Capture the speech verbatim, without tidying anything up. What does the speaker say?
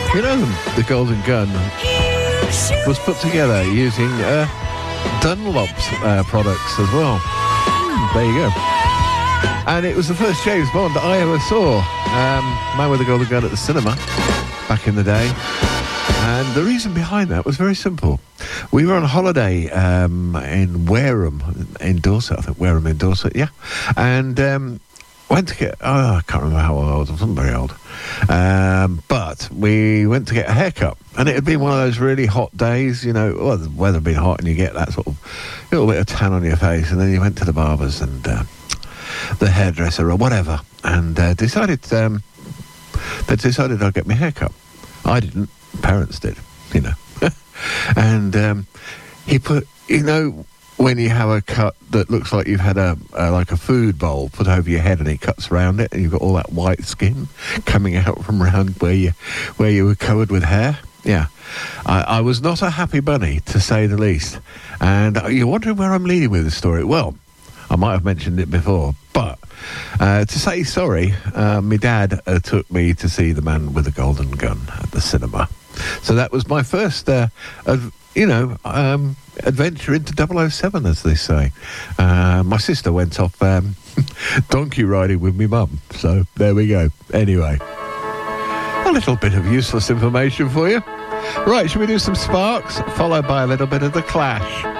You know, the Golden Gun was put together using uh, Dunlop's uh, products as well. Mm, there you go. And it was the first James Bond I ever saw. Um, Man with the Golden Gun at the cinema back in the day. And the reason behind that was very simple. We were on holiday um, in Wareham, in Dorset, I think, Wareham in Dorset, yeah. And um, went to get, oh, I can't remember how old I was, I wasn't very old. Um, but we went to get a haircut. And it had been one of those really hot days, you know, well, the weather had been hot and you get that sort of little bit of tan on your face. And then you went to the barbers and uh, the hairdresser or whatever, and uh, decided, um, they decided I'd get my haircut. I didn't. Parents did, you know. And um, he put, you know, when you have a cut that looks like you've had a, a like a food bowl put over your head and it cuts around it and you've got all that white skin coming out from around where you where you were covered with hair. Yeah, I, I was not a happy bunny, to say the least. And you're wondering where I'm leading with this story. Well, I might have mentioned it before, but uh, to say sorry, uh, my dad uh, took me to see The Man with the Golden Gun at the cinema. So that was my first, uh, uh, you know, um, adventure into double oh seven, as they say. Uh, my sister went off um, donkey riding with me mum. So there we go. Anyway, a little bit of useless information for you. Right, shall we do some Sparks, followed by a little bit of The Clash?